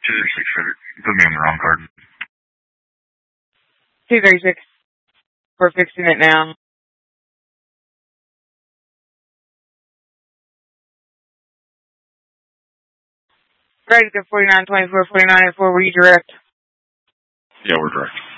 236. You put me on the wrong card. 236. We're fixing it now. Ready to go 4924, 4904. Were you direct? Yeah, we're direct.